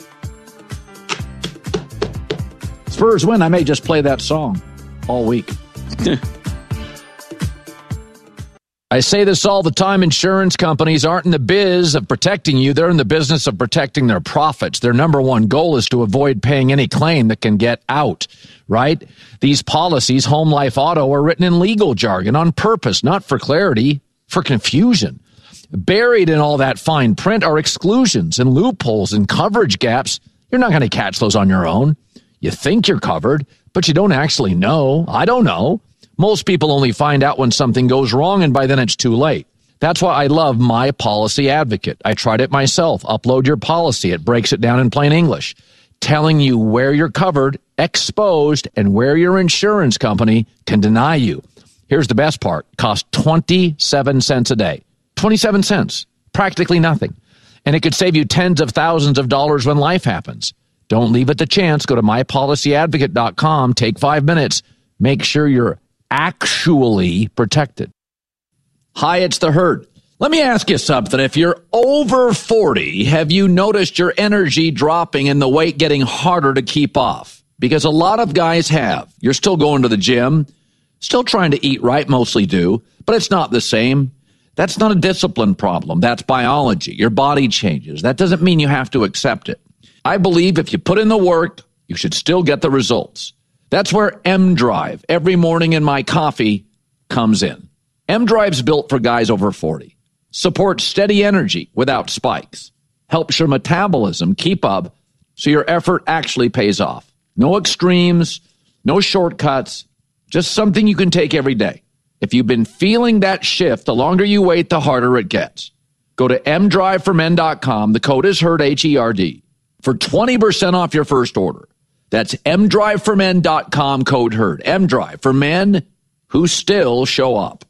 Spurs win. I may just play that song all week. I say this all the time. Insurance companies aren't in the biz of protecting you. They're in the business of protecting their profits. Their number one goal is to avoid paying any claim that can get out, right? These policies, home, life, auto, are written in legal jargon on purpose, not for clarity, for confusion. Buried in all that fine print are exclusions and loopholes and coverage gaps. You're not going to catch those on your own. You think you're covered, but you don't actually know. I don't know. Most people only find out when something goes wrong, and by then it's too late. That's why I love My Policy Advocate. I tried it myself. Upload your policy. It breaks it down in plain English, telling you where you're covered, exposed, and where your insurance company can deny you. Here's the best part. Cost twenty-seven cents a day. twenty-seven cents. Practically nothing. And it could save you tens of thousands of dollars when life happens. Don't leave it to chance. Go to my policy advocate dot com. Take five minutes. Make sure you're actually protected. Hi, it's the Herd. Let me ask you something. If you're over forty, have you noticed your energy dropping and the weight getting harder to keep off? Because a lot of guys have. You're still going to the gym, still trying to eat right, mostly do, but it's not the same. That's not a discipline problem. That's biology. Your body changes. That doesn't mean you have to accept it. I believe if you put in the work, you should still get the results. That's where M-Drive, every morning in my coffee, comes in. M-Drive's built for guys over forty. Supports steady energy without spikes. Helps your metabolism keep up so your effort actually pays off. No extremes, no shortcuts, just something you can take every day. If you've been feeling that shift, the longer you wait, the harder it gets. Go to m drive for men dot com. The code is HERD, H E R D, for twenty percent off your first order. That's m drive for men dot com, code HERD. M-Drive for men who still show up.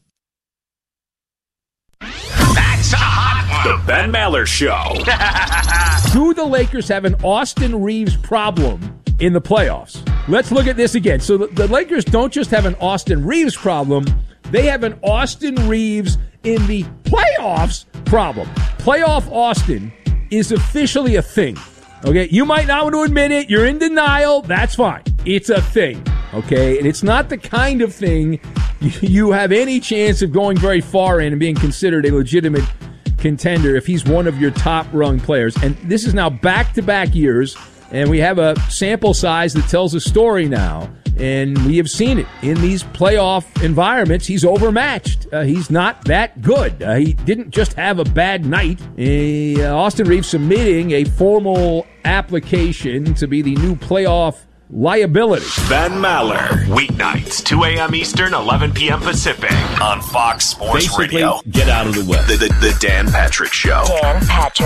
That's a hot one. The Ben Maller Show. Do the Lakers have an Austin Reeves problem in the playoffs? Let's look at this again. So the, the Lakers don't just have an Austin Reeves problem, they have an Austin Reeves in the playoffs problem. Playoff Austin is officially a thing. Okay, you might not want to admit it. You're in denial. That's fine. It's a thing. Okay, and it's not the kind of thing you have any chance of going very far in and being considered a legitimate contender if he's one of your top-rung players. And this is now back-to-back years, and we have a sample size that tells a story now. And we have seen it in these playoff environments. He's overmatched. Uh, he's not that good. Uh, he didn't just have a bad night. Uh, Austin Reeves submitting a formal application to be the new playoff liability. Ben Maller, weeknights, two a.m. Eastern, eleven p.m. Pacific, on Fox Sports Basically, Radio. Get out of the way. The, the, the Dan Patrick Show. Dan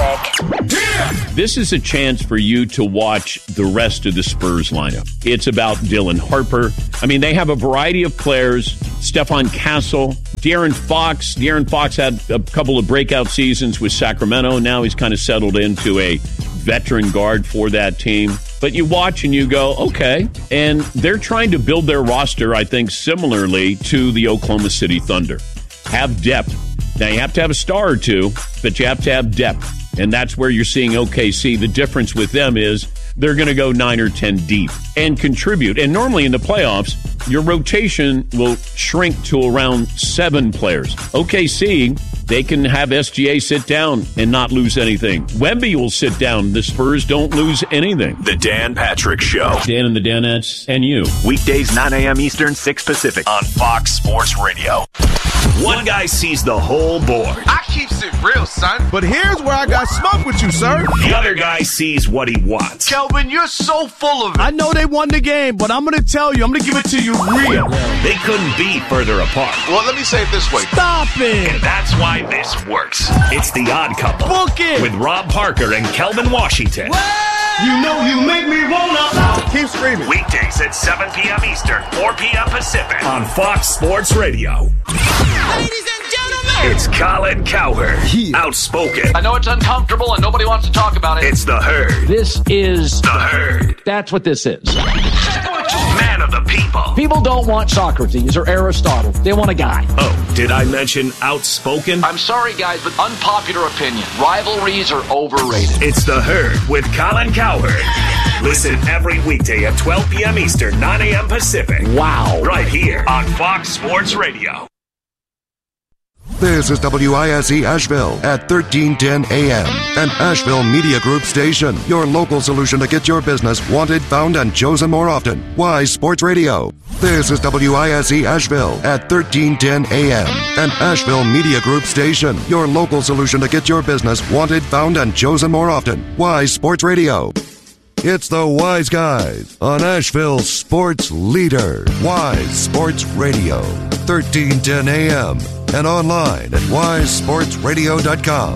Patrick. This is a chance for you to watch the rest of the Spurs lineup. It's about Dylan Harper. I mean, they have a variety of players. Stephon Castle, De'Aaron Fox. De'Aaron Fox had a couple of breakout seasons with Sacramento. Now he's kind of settled into a veteran guard for that team. But you watch and you go, okay. And they're trying to build their roster, I think, similarly to the Oklahoma City Thunder. Have depth. Now, you have to have a star or two, but you have to have depth. And that's where you're seeing O K C. The difference with them is they're going to go nine or ten deep and contribute. And normally in the playoffs, your rotation will shrink to around seven players. O K C, they can have S G A sit down and not lose anything. Wemby will sit down. The Spurs don't lose anything. The Dan Patrick Show. Dan and the Danettes and you. Weekdays, nine a.m. Eastern, six Pacific, on Fox Sports Radio. One guy sees the whole board. I keeps it real, son. But here's where I got smoke with you, sir. The other guy sees what he wants. Kelvin, you're so full of it. I know they won the game, but I'm going to tell you, I'm going to give it to you real. They couldn't be further apart. Well, let me say it this way. Stop it. And that's why this works. It's The Odd Couple. Book it. With Rob Parker and Kelvin Washington. You know you make me wanna. Keep screaming. Weekdays at seven p.m. Eastern, four p.m. Pacific, on Fox Sports Radio. Ladies and gentlemen, it's Colin Cowherd. Yeah. Outspoken. I know it's uncomfortable and nobody wants to talk about it. It's The Herd. This is The Herd. That's what this is. Man of the people. People don't want Socrates or Aristotle. They want a guy. Oh, did I mention outspoken? I'm sorry, guys, but unpopular opinion. Rivalries are overrated. It's The Herd with Colin Cowherd. Listen every weekday at twelve p.m. Eastern, nine a.m. Pacific. Wow. Right here on Fox Sports Radio. This is W I S E Asheville at thirteen ten A M, an Asheville Media Group station. Your local solution to get your business wanted, found, and chosen more often. Wise Sports Radio. This is W I S E Asheville at thirteen ten A M, an Asheville Media Group station. Your local solution to get your business wanted, found, and chosen more often. Wise Sports Radio. It's the Wise Guys on Asheville's sports leader. Wise Sports Radio, thirteen ten A M, and online at wise sports radio dot com.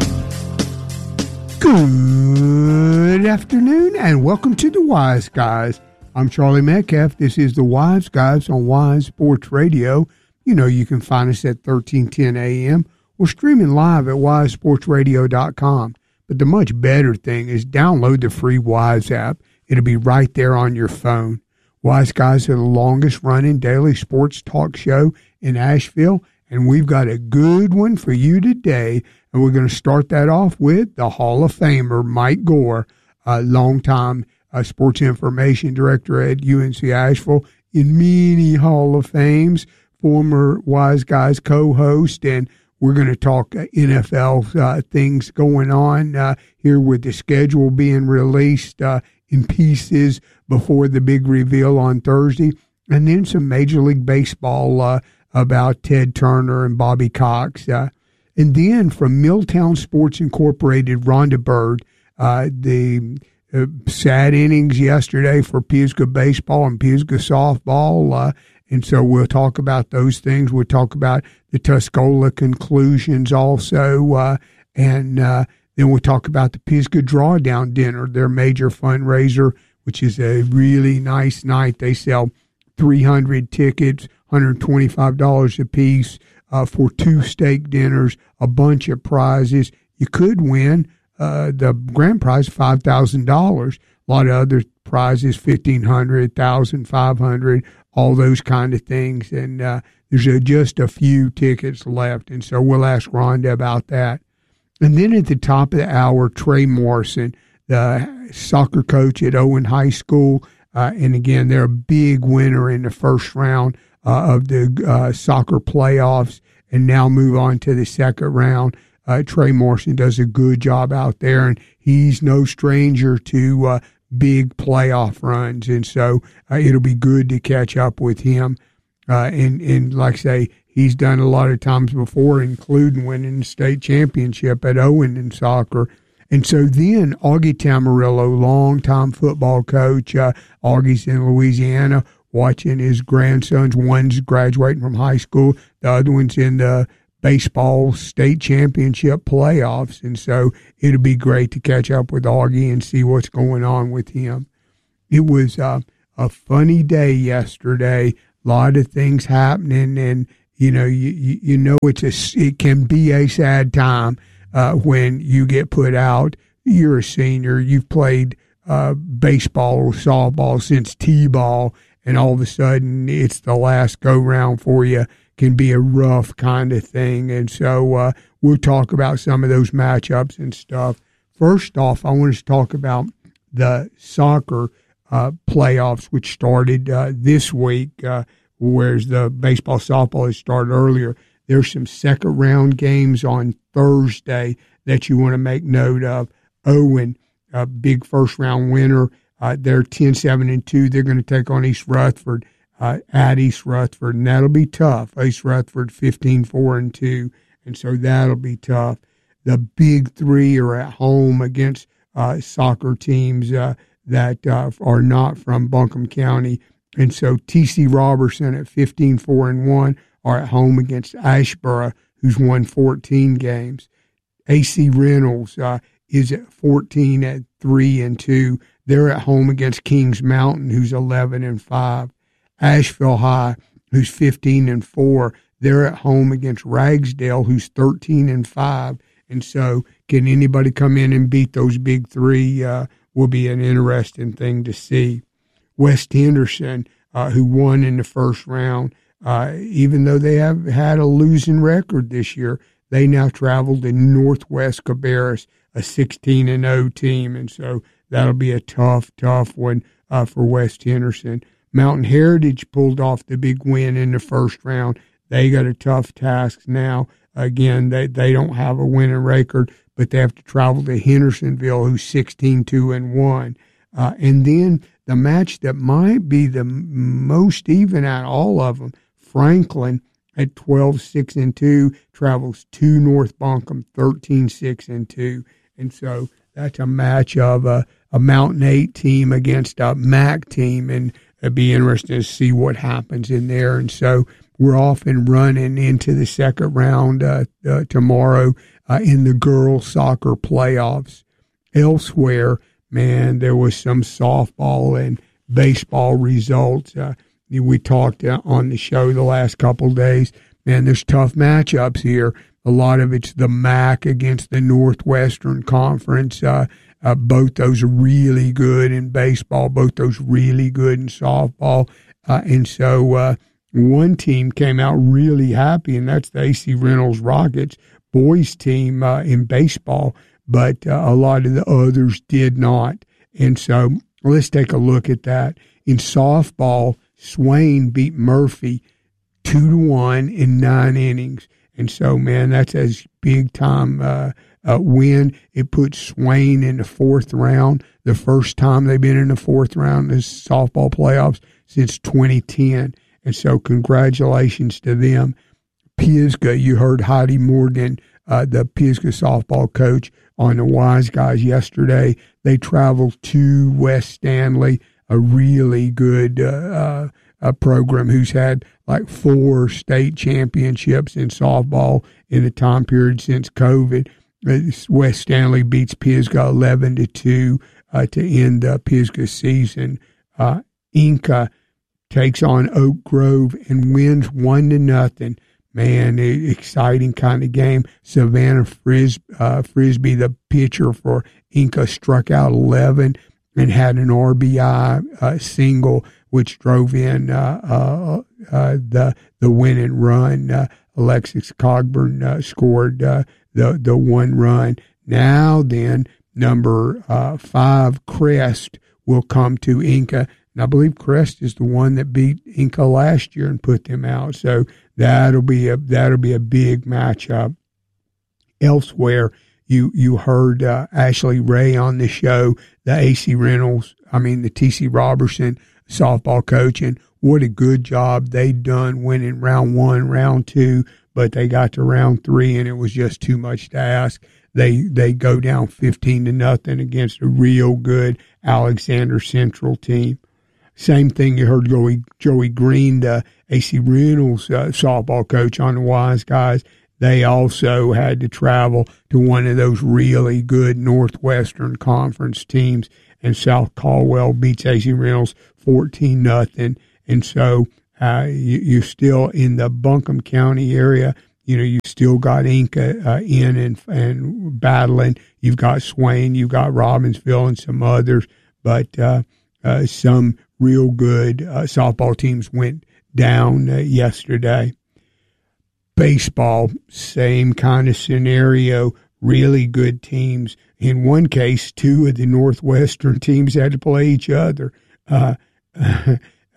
Good afternoon, and welcome to the Wise Guys. I'm Charlie Metcalf. This is the Wise Guys on Wise Sports Radio. You know you can find us at thirteen ten A M or streaming live at wise sports radio dot com. But the much better thing is download the free Wise app. It'll be right there on your phone. Wise Guys are the longest-running daily sports talk show in Asheville, and we've got a good one for you today. And we're going to start that off with the Hall of Famer, Mike Gore, a longtime uh, sports information director at U N C Asheville, in many Hall of Fames, former Wise Guys co-host, and we're going to talk uh, N F L uh, things going on uh, here with the schedule being released uh, in pieces before the big reveal on Thursday, and then some Major League Baseball uh, about Ted Turner and Bobby Cox. Uh, and then from Milltown Sports Incorporated, Rhonda Bird, uh, the uh, sad innings yesterday for Pisgah baseball and Pisgah softball. Uh, and so we'll talk about those things. We'll talk about the Tuscola conclusions also. Uh, and uh, then we'll talk about the Pisgah Drawdown Dinner, their major fundraiser, which is a really nice night. They sell three hundred tickets, one hundred twenty-five dollars a piece uh, for two steak dinners, a bunch of prizes. You could win uh, the grand prize, five thousand dollars. A lot of other prizes, fifteen hundred dollars, one thousand five hundred dollars, all those kind of things. And uh, there's a, just a few tickets left. And so we'll ask Rhonda about that. And then at the top of the hour, Trey Morrison, the soccer coach at Owen High School. Uh, and again, they're a big winner in the first round uh, of the uh, soccer playoffs and now move on to the second round. Uh, Trey Morrison does a good job out there, and he's no stranger to uh, big playoff runs. And so uh, it'll be good to catch up with him. Uh, and, and like I say, he's done a lot of times before, including winning the state championship at Owen in soccer. And so then Augie Tamarillo, longtime football coach, uh, Augie's in Louisiana, watching his grandsons. One's graduating from high school, the other one's in the baseball state championship playoffs. And so it'll be great to catch up with Augie and see what's going on with him. It was uh, a funny day yesterday. A lot of things happening, and you know, you you, you know, it's a it can be a sad time uh, when you get put out. You're a senior. You've played uh, baseball or softball since t-ball, and all of a sudden it's the last go round for you. Can be a rough kind of thing, and so uh, we'll talk about some of those matchups and stuff. First off, I want to talk about the soccer Uh, playoffs, which started uh, this week, uh, whereas the baseball softball has started earlier. There's some second round games on Thursday that you want to make note of. Owen, a big first round winner, uh, they're ten seven and two. They're going to take on East Rutherford uh, at East Rutherford, and that'll be tough. East Rutherford fifteen four and two, and so that'll be tough. The big three are at home against uh, soccer teams uh, that uh, are not from Buncombe County. And so T C Robertson at fifteen four and one are at home against Ashboro, who's won fourteen games. A C Reynolds uh, is at fourteen at three and two. They're at home against Kings Mountain, who's eleven and five. Asheville High, who's fifteen and four. They're at home against Ragsdale, who's thirteen and five. And so can anybody come in and beat those big three? Uh, will be an interesting thing to see. West Henderson, uh, who won in the first round, uh, even though they have had a losing record this year, they now travel to Northwest Cabarrus, a sixteen and oh team, and so that'll be a tough, tough one uh, for West Henderson. Mountain Heritage pulled off the big win in the first round. They got a tough task now. Again, they, they don't have a winning record, but they have to travel to Hendersonville, who's sixteen two and one. Uh, and then the match that might be the most even out of all of them, Franklin at twelve six and two travels to North Buncombe thirteen six and two. And so that's a match of a, a Mountain eight team against a M A C team, and it'd be interesting to see what happens in there. And so we're off and running into the second round uh, uh, tomorrow uh, in the girls soccer playoffs. Elsewhere, man, there was some softball and baseball results. Uh, we talked uh, on the show the last couple of days. Man, there's tough matchups here. A lot of it's the M A C against the Northwestern Conference. Uh, uh, both those are really good in baseball, both those really good in softball. Uh, and so uh, one team came out really happy, and that's the A C Reynolds Rockets boys team uh, in baseball, but uh, a lot of the others did not. And so let's take a look at that. In softball, Swain beat Murphy two to one in nine innings. And so, man, that's a big time uh, uh, win. It puts Swain in the fourth round, the first time they've been in the fourth round in the softball playoffs since twenty ten. And so congratulations to them. Pisgah, you heard Heidi Morgan, uh, the Pisgah softball coach, on the Wise Guys yesterday. They traveled to West Stanley, a really good uh, uh, a program who's had like four state championships in softball in the time period since COVID. West Stanley beats Pisgah eleven to two uh, to end the Pisgah season. Uh, Inca takes on Oak Grove and wins one to nothing. Man, exciting kind of game. Savannah Fris, uh, Frisbee, the pitcher for Inca, struck out eleven and had an R B I uh, single, which drove in uh, uh, uh, the the winning run. Uh, Alexis Cogburn uh, scored uh, the the one run. Now then, number uh, five, Crest, will come to Inca. And I believe Crest is the one that beat Inca last year and put them out. So that'll be a that'll be a big matchup. Elsewhere, you you heard uh, Ashley Ray on the show, the A C Reynolds, I mean the T C Robertson softball coach, and what a good job they'd done winning round one, round two, but they got to round three and it was just too much to ask. They they go down fifteen to nothing against a real good Alexander Central team. Same thing, you heard Joey, Joey Green, the A C Reynolds uh, softball coach on the Wise Guys. They also had to travel to one of those really good Northwestern Conference teams, and South Caldwell beats A C Reynolds fourteen nothing. And so uh, you, you're still in the Buncombe County area. You know, you still got Inca uh, in and, and battling. You've got Swain, you've got Robbinsville, and some others. But uh, uh, some real good uh, softball teams went down uh, yesterday. Baseball, same kind of scenario. Really good teams. In one case, two of the Northwestern teams had to play each other. Uh, uh,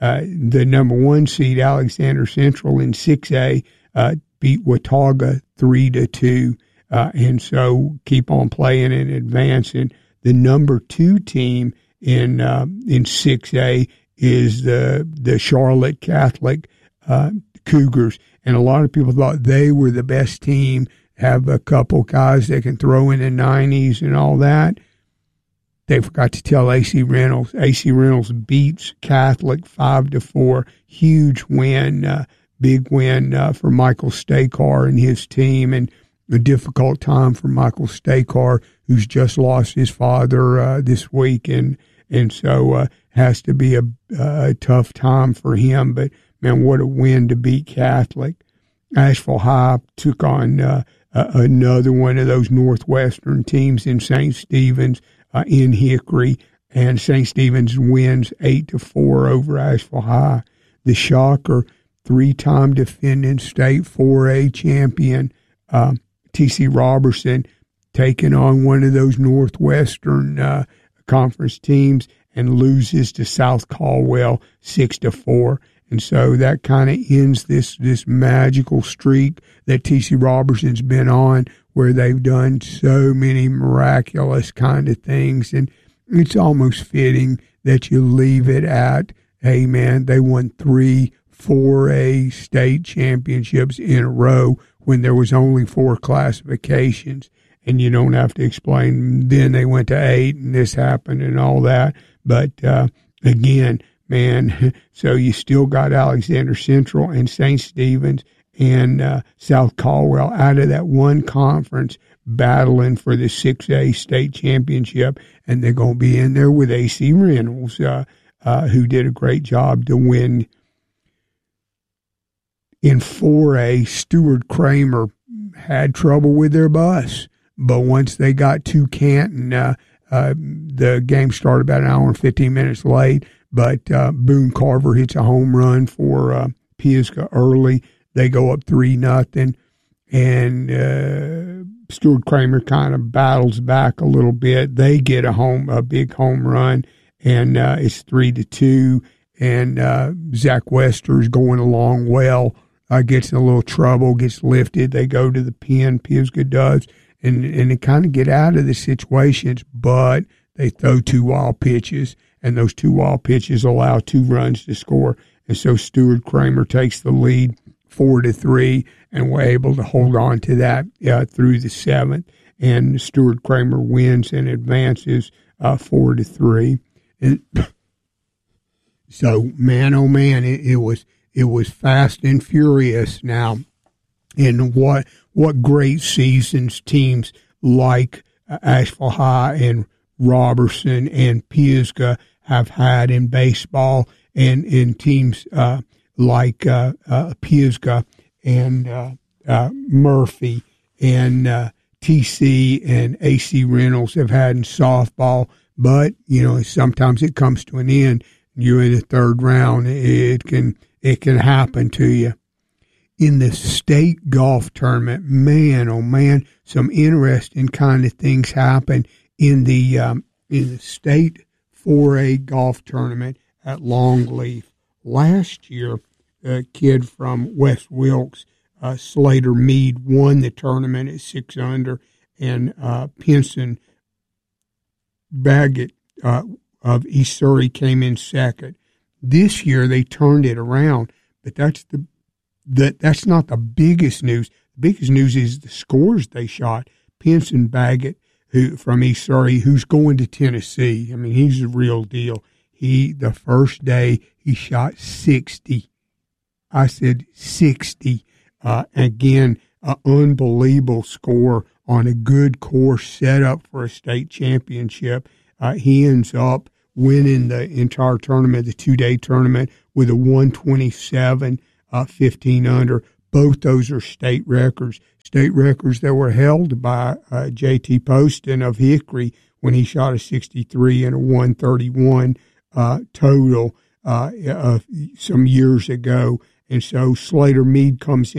the number one seed, Alexander Central, in six A, uh, beat Watauga three to two, uh, and so keep on playing and advancing. The number two team in uh, in six A is the the Charlotte Catholic uh, Cougars, and a lot of people thought they were the best team. Have a couple guys that can throw in the nineties and all that. They forgot to tell A C Reynolds. A C Reynolds beats Catholic five to four. Huge win. Uh, Big win uh, for Michael Stakar and his team, and a difficult time for Michael Stakar, who's just lost his father uh, this week, and and so uh, has to be a, a tough time for him. But man, what a win to beat Catholic. Asheville High took on uh, uh, another one of those Northwestern teams in Saint Stephen's uh, in Hickory, and Saint Stephen's wins eight to four over Asheville High. The shocker, three-time defending state four A champion, uh, T C Robertson, taking on one of those Northwestern uh, Conference teams and loses to South Caldwell six to four. And so that kind of ends this this magical streak that T C Robertson's been on, where they've done so many miraculous kind of things. And it's almost fitting that you leave it at, hey, man, they won three four A state championships in a row when there was only four classifications, and you don't have to explain then they went to eight and this happened and all that. But uh, again, man, so you still got Alexander Central and Saint Stephen's and uh, South Caldwell out of that one conference battling for the six A state championship, and they're going to be in there with A C Reynolds, uh, uh, who did a great job to win. In four A, Stuart Kramer had trouble with their bus, but once they got to Canton, uh, uh, the game started about an hour and fifteen minutes late, but uh, Boone Carver hits a home run for uh, Pisgah early. They go up three nothing, and uh, Stuart Kramer kind of battles back a little bit. They get a home, a big home run, and uh, it's three to two, and uh, Zach Wester's going along well. Uh, gets in a little trouble, gets lifted. They go to the pen, Pisgah does, and, and they kind of get out of the situations, but they throw two wild pitches, and those two wild pitches allow two runs to score. And so Stuart Kramer takes the lead four to three, and we're able to hold on to that uh, through the seventh. And Stuart Kramer wins and advances uh, four to three. And so, man, oh man, it, it was. It was fast and furious now. And what what great seasons teams like uh, Asheville High and Robertson and Pisgah have had in baseball, and in teams uh, like uh, uh, Pisgah and uh, uh, Murphy and uh, T C and A C Reynolds have had in softball. But, you know, sometimes it comes to an end. You're in the third round. It can... It can happen to you. In the state golf tournament, man, oh man, some interesting kind of things happen in the um, in the state four A golf tournament at Longleaf. Last year, a kid from West Wilkes, uh, Slater Mead, won the tournament at six under, and uh, Pinson Baggett uh, of East Surrey came in second. This year they turned it around, but that's the that that's not the biggest news. The biggest news is the scores they shot. Pinson Baggett, who from East Surrey, who's going to Tennessee. I mean, he's the real deal. He the first day he shot sixty. I said sixty. Uh, again, an unbelievable score on a good course set up for a state championship. Uh, he ends up winning the entire tournament, the two-day tournament, with a one twenty-seven, uh, fifteen under. Both those are state records, state records that were held by uh, J T Poston of Hickory when he shot a sixty-three and a one thirty-one uh, total uh, uh, some years ago. And so Slater Mead comes